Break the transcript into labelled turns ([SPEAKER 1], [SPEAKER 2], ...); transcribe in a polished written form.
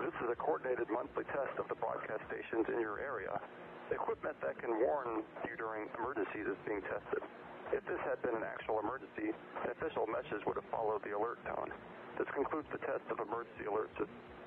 [SPEAKER 1] This is a coordinated monthly test of the broadcast stations in your area. The equipment that can warn you during emergencies is being tested. If this had been an actual emergency, an official message would have followed the alert tone. This concludes the test of emergency alert systems.